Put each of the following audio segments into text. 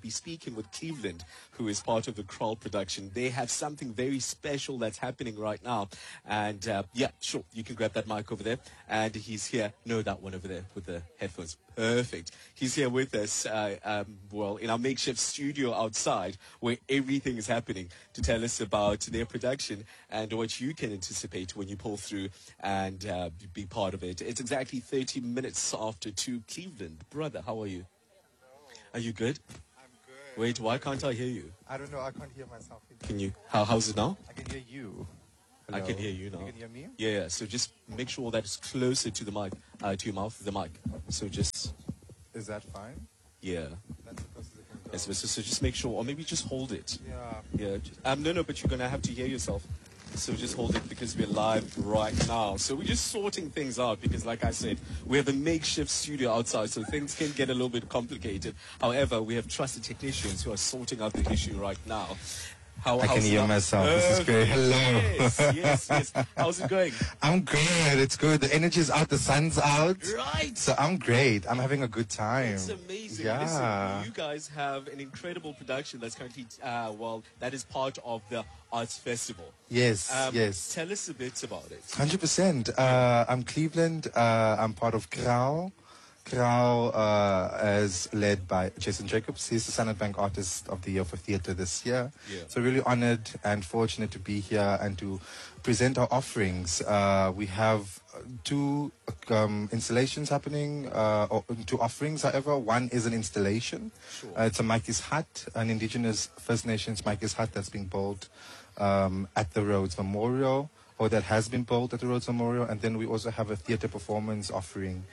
be speaking with Cleveland, who is part of the Kroll production. They have something very special that's happening right now. And yeah, sure, you can grab that mic over there. And he's here. No, that one over there with the headphones. Perfect. He's here with us, well, in our makeshift studio outside where everything is happening to tell us about their production and what you can anticipate when you pull through and be part of it. It's exactly 30 minutes after 2 Cleveland. Brother, how are you? Are you good? I'm good. Wait, why can't I hear you? I don't know. I can't hear myself. Can you? How's it now? I can hear you. I can hear you now. You can hear me? Yeah, so just make sure that it's closer to the mic, to your mouth, the mic. So just... Is that fine? Yeah. That's the closest I can go. Yes, so just make sure, or maybe just hold it. Yeah. Yeah. No, but you're going to have to hear yourself. So just hold it because we're live right now. So we're just sorting things out because, like I said, we have a makeshift studio outside, so things can get a little bit complicated. However, we have trusted technicians who are sorting out the issue right now. I can hear myself. This is great. Hello. Yes. How's it going? I'm good. It's good. The energy's out. The sun's out. Right. So I'm great. I'm having a good time. It's amazing. Yeah. Listen, you guys have an incredible production that's currently, that is part of the Arts Festival. Yes, yes. Tell us a bit about it. 100%. I'm Cleveland. I'm part of Kroll. Kroll is led by Jason Jacobs. He's the Standard Bank Artist of the Year for Theatre this year. Yeah. So really honored and fortunate to be here and to present our offerings. We have 2 installations happening, or 2 offerings, however. One is an installation. Sure. It's a Mikey's Hut, an indigenous First Nations Mikey's Hut that's being built at the Rhodes Memorial, or that has been built at the Rhodes Memorial. And then we also have a theatre performance offering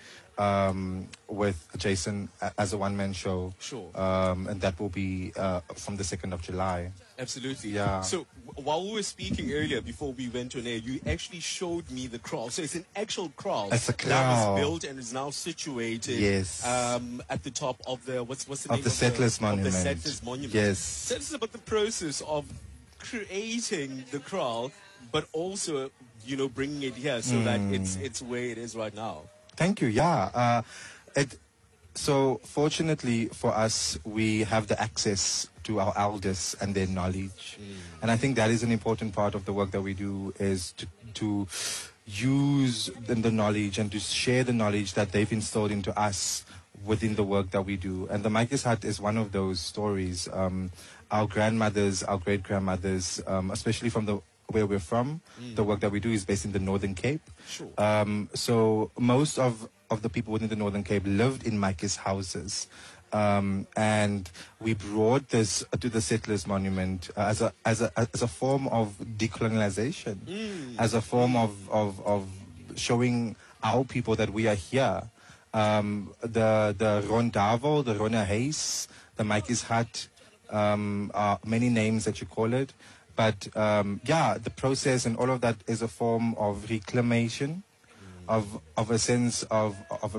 with Jason as a one-man show. Sure. And that will be from the 2nd of July. Absolutely. Yeah. So while we were speaking earlier, before we went on air, you actually showed me the kraal. So it's an actual kraal. It's a that kraal. was built and is now situated. Yes. At the top of the what's the name Of the Settlers Monument. Of the Settlers Monument. Yes. Tell us about the process of creating the kraal, but also bringing it here so that it's where it is right now. Thank you. Yeah. So fortunately for us, we have the access to our elders and their knowledge. And I think that is an important part of the work that we do, is to use the knowledge and to share the knowledge that they've instilled into us within the work that we do. And the Mikey's Hut is one of those stories. Our grandmothers, our great-grandmothers, especially from where we're from, the work that we do is based in the Northern Cape. Sure. So most of the people within the Northern Cape lived in Mikey's houses. And we brought this to the Settlers Monument as a form of decolonization, as a form of showing our people that we are here. The Rondavo, the Rona Hayes, the Mikey's Hut, are many names that you call it. But the process and all of that is a form of reclamation, of a sense of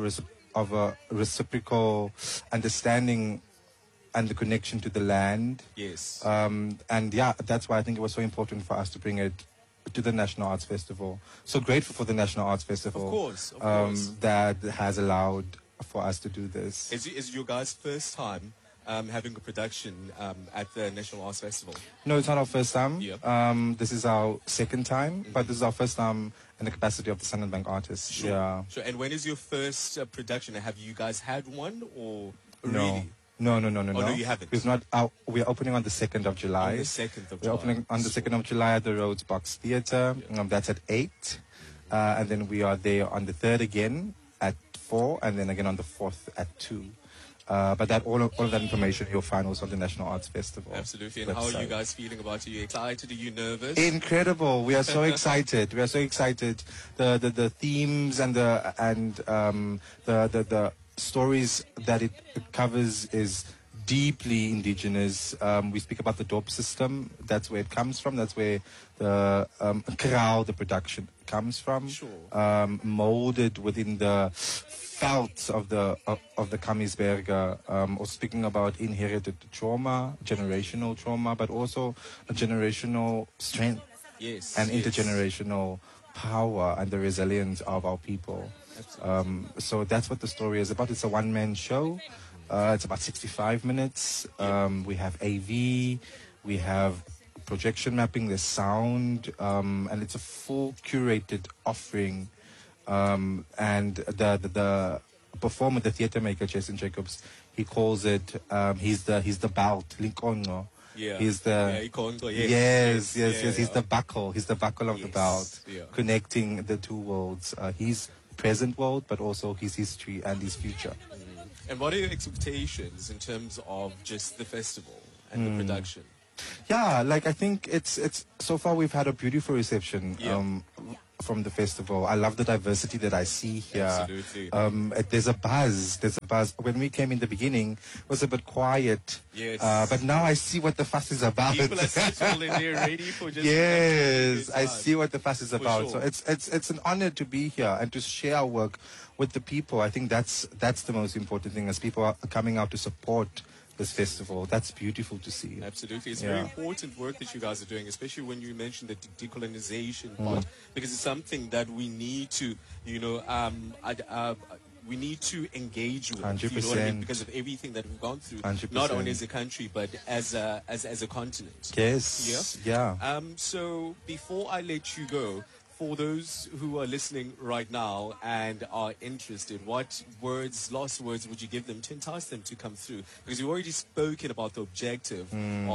a reciprocal understanding and the connection to the land. Yes. That's why I think it was so important for us to bring it to the National Arts Festival. So grateful for the National Arts Festival. Of course. That has allowed for us to do this. Is your guys' first time having a production at the National Arts Festival? No, it's not our first time. Yeah. This is our second time, but this is our first time in the capacity of the Standard Bank Artists. Sure. Yeah. Sure. And when is your first production? Have you guys had one or No. really? No, Oh, no, you haven't. We've not. We are opening on the 2nd of July. On the 2nd of We're July. opening on the 2nd of July at the Rhodes Box Theatre. That's at 8. And then we are there on the 3rd again at 4, and then again on the 4th at 2. But that all of that information you'll find also on the National Arts Festival. Absolutely. And how are you guys feeling about it? Are you excited? Are you nervous? Incredible. We are so excited. We are so excited. The themes and the stories that it covers is deeply indigenous. We speak about the DOP system. That's where it comes from. That's where the Kroll, the production, comes from. Sure. Molded within the felt of the Kamiesberger, or speaking about inherited trauma, generational trauma, but also a generational strength. Yes. And intergenerational power and the resilience of our people. So that's what the story is about. It's a one-man show. It's about 65 minutes. We have AV, we have projection mapping, there's sound, and it's a full curated offering. And the performer, the theatre maker, Jason Jacobs, he calls it, he's the belt, Linkongo. Yeah. He's the Ikondo, yes. Yeah, He's yeah. the buckle. He's the buckle of the Yes, belt, yeah. connecting the two worlds. His present world, but also his history and his future. And what are your expectations in terms of just the festival and the production? Yeah, like I think it's so far we've had a beautiful reception Yeah. From the festival. I love the diversity that I see here. Absolutely. There's a buzz. There's a buzz. When we came in the beginning, it was a bit quiet. Yes. But now I see what the fuss is about. People are settled and they're ready for just Yes, I time. see what the fuss is about. sure. So it's an honor to be here and to share our work with the people. I think that's the most important thing, as people are coming out to support this festival. That's beautiful to see. Absolutely. It's Yeah. very important work that you guys are doing, especially when you mentioned the decolonization part, because it's something that we need to, we need to engage with. You know what I mean? 100%. Because of everything that we've gone through, 100%. not only as a country, but as a continent. Yes. Yeah. So before I let you go, for those who are listening right now and are interested, what last words would you give them to entice them to come through? Because you've already spoken about the objective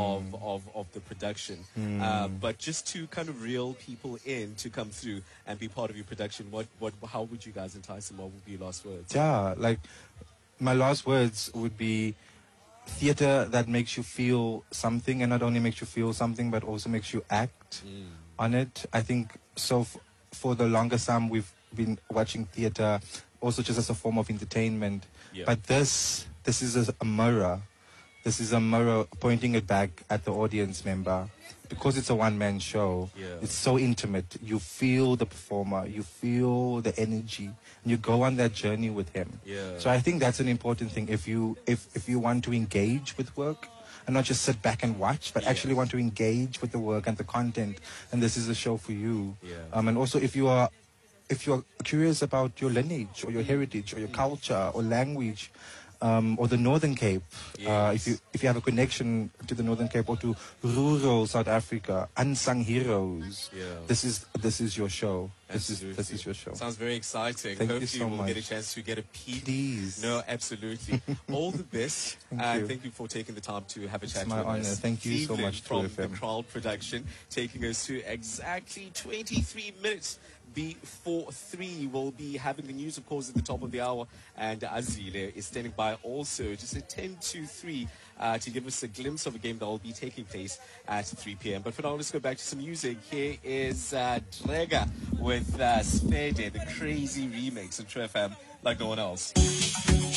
of the production, but just to kind of reel people in to come through and be part of your production, how would you guys entice them? What would be your last words? Yeah, like my last words would be theater that makes you feel something, and not only makes you feel something, but also makes you act on it. I think so. For the longest time, we've been watching theater also just as a form of entertainment. Yeah. But this is a mirror. This is a mirror pointing it back at the audience member. Because it's a one-man show, Yeah. it's so intimate. You feel the performer, you feel the energy, and you go on that journey with him. Yeah. So I think that's an important thing. If you want to engage with work and not just sit back and watch, but actually want to engage with the work and the content, and this is a show for you. Yeah. And also if you're curious about your lineage or your heritage or your culture or language, or the Northern Cape, Yes. if you have a connection to the Northern Cape or to rural South Africa, unsung heroes, Yeah. this is your show. This Absolutely. is your show. Sounds very exciting. Thank you Hopefully so we'll get a much. chance to get a peek. Please. No, absolutely. All the best. Thank you. Thank you for taking the time to have a chat my with honor. us. Thank you so Evelyn much, from True the FM. Crowd Production, taking us to exactly 23 minutes before 3. We'll be having the news, of course, at the top of the hour. And Azile is standing by also just at 10 to 3 to give us a glimpse of a game that will be taking place at 3 p.m. But for now, let's go back to some music. Here is Drega with Spede, the crazy remix on True FM like no one else.